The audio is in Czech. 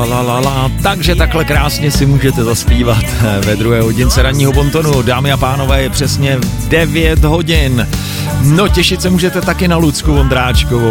la. Takže takhle krásně si můžete zaspívat ve 2. hodince ranního bontonu. Dámy a pánové, je přesně 9 hodin. No těšit se můžete taky na Lucku Vondráčkovou.